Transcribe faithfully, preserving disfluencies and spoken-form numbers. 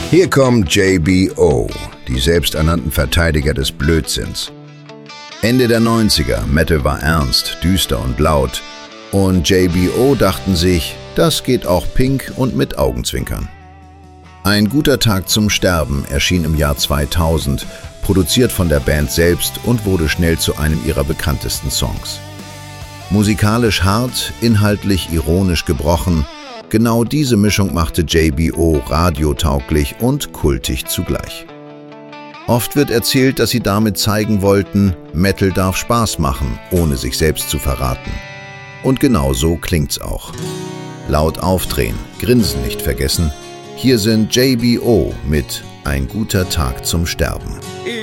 Hier kommt J B O, die selbsternannten Verteidiger des Blödsinns. Ende der neunziger, Metal war ernst, düster und laut. Und J B O dachten sich, das geht auch pink und mit Augenzwinkern. Ein guter Tag zum Sterben erschien im Jahr zweitausend, produziert von der Band selbst und wurde schnell zu einem ihrer bekanntesten Songs. Musikalisch hart, inhaltlich ironisch gebrochen, genau diese Mischung machte J B O radiotauglich und kultig zugleich. Oft wird erzählt, dass sie damit zeigen wollten, Metal darf Spaß machen, ohne sich selbst zu verraten. Und genau so klingt's auch. Laut aufdrehen, Grinsen nicht vergessen. Hier sind J B O mit Ein guter Tag zum Sterben.